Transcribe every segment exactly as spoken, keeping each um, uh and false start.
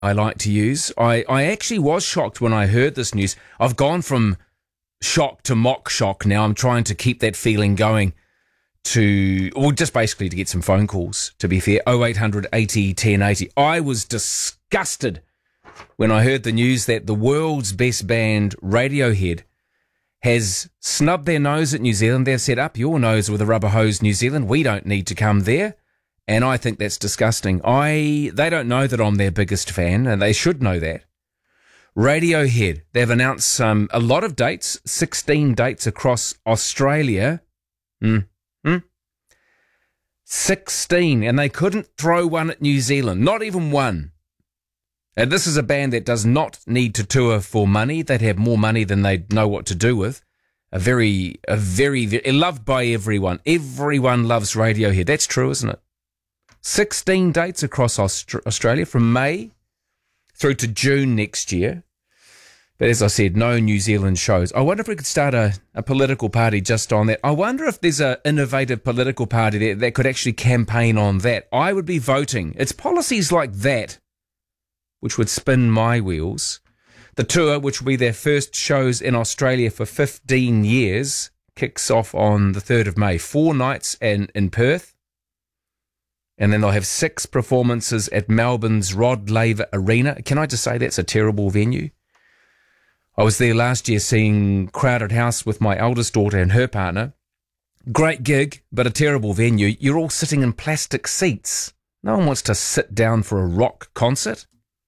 I like to use. I, I actually was shocked when I heard this news. I've gone from shock to mock shock now. I'm trying to keep that feeling going to, well, just basically to get some phone calls, to be fair. oh eight hundred eighty ten eighty. I was disgusted when I heard the news that the world's best band, Radiohead, has snubbed their nose at New Zealand. They've said, up your nose with a rubber hose, New Zealand. We don't need to come there. And I think that's disgusting. I They don't know that I'm their biggest fan, and they should know that. Radiohead, they've announced um, a lot of dates, sixteen dates across Australia. Mm. Mm. sixteen, and they couldn't throw one at New Zealand, not even one. And this is a band that does not need to tour for money. They'd have more money than they know what to do with. A very, a very, very, loved by everyone. Everyone loves Radiohead. That's true, isn't it? sixteen dates across Aust- Australia from May through to June next year. But as I said, no New Zealand shows. I wonder if we could start a, a political party just on that. I wonder if there's an innovative political party there that could actually campaign on that. I would be voting. It's policies like that which would spin my wheels. The tour, which will be their first shows in Australia for fifteen years, kicks off on the third of May. Four nights in, in Perth. And then they'll have six performances at Melbourne's Rod Laver Arena. Can I just say that's a terrible venue? I was there last year seeing Crowded House with my eldest daughter and her partner. Great gig, but a terrible venue. You're all sitting in plastic seats. No one wants to sit down for a rock concert.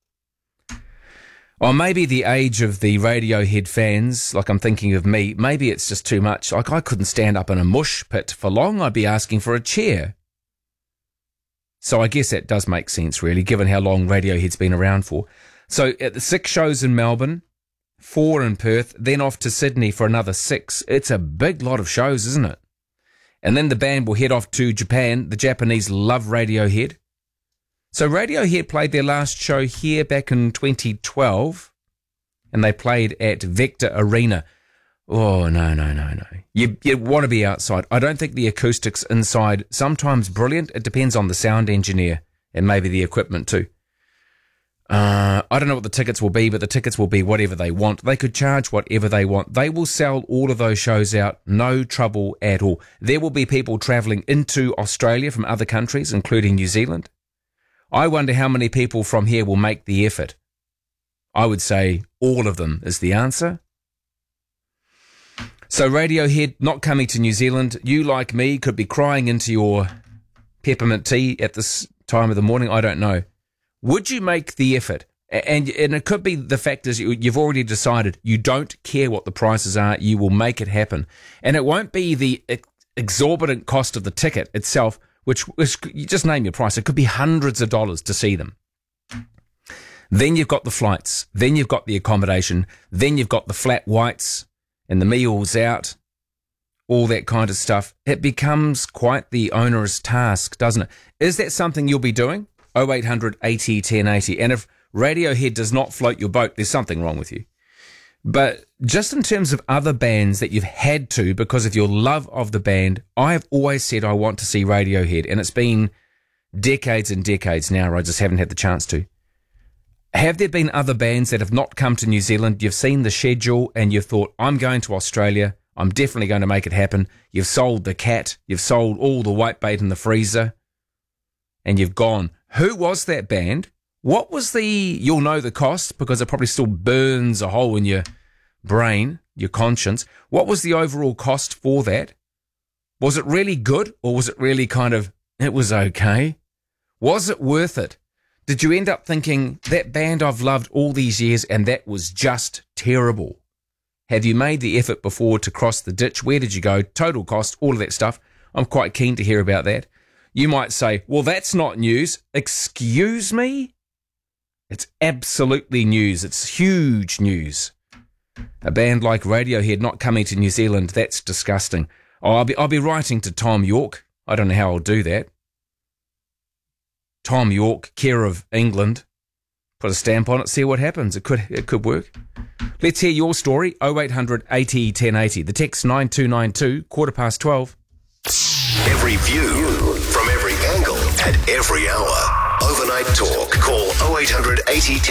Or maybe the age of the Radiohead fans, like I'm thinking of me, maybe it's just too much. Like I couldn't stand up in a mush pit for long. I'd be asking for a chair. So I guess that does make sense, really, given how long Radiohead's been around for. So at the six shows in Melbourne, four in Perth, then off to Sydney for another six. It's a big lot of shows, isn't it? And then the band will head off to Japan. The Japanese love Radiohead. So Radiohead played their last show here back in twenty twelve, and they played at Vector Arena. Oh, no, no, no, no. You, you want to be outside. I don't think the acoustics inside, sometimes brilliant. It depends on the sound engineer and maybe the equipment too. Uh, I don't know what the tickets will be, but the tickets will be whatever they want. They could charge whatever they want. They will sell all of those shows out, no trouble at all. There will be people travelling into Australia from other countries, including New Zealand. I wonder how many people from here will make the effort. I would say all of them is the answer. So Radiohead not coming to New Zealand. You, like me, could be crying into your peppermint tea at this time of the morning. I don't know. Would you make the effort? And, and it could be the fact is you, you've already decided you don't care what the prices are. You will make it happen. And it won't be the ex- exorbitant cost of the ticket itself, which, which you just name your price. It could be hundreds of dollars to see them. Then you've got the flights. Then you've got the accommodation. Then you've got the flat whites and the meals out, all that kind of stuff. It becomes quite the onerous task, doesn't it? Is that something you'll be doing? oh eight hundred eighty ten eighty. And if Radiohead does not float your boat, there's something wrong with you. But just in terms of other bands that you've had to because of your love of the band, I've always said I want to see Radiohead, and it's been decades and decades now. I just haven't had the chance to. Have there been other bands that have not come to New Zealand? You've seen the schedule and you've thought, I'm going to Australia. I'm definitely going to make it happen. You've sold the cat. You've sold all the white bait in the freezer. And you've gone. Who was that band? What was the, you'll know the cost because it probably still burns a hole in your brain, your conscience. What was the overall cost for that? Was it really good or was it really kind of, it was okay? Was it worth it? Did you end up thinking, that band I've loved all these years and that was just terrible? Have you made the effort before to cross the ditch? Where did you go? Total cost, all of that stuff. I'm quite keen to hear about that. You might say, well, that's not news. Excuse me? It's absolutely news. It's huge news. A band like Radiohead not coming to New Zealand, that's disgusting. Oh, I'll be, I'll be writing to Tom York. I don't know how I'll do that. Tom York, care of England. Put a stamp on it, see what happens. It could it could work. Let's hear your story. oh eight hundred eighty ten eighty. The text nine two nine two, quarter past twelve. Every view from every angle at every hour. Overnight Talk. Call oh eight hundred eighty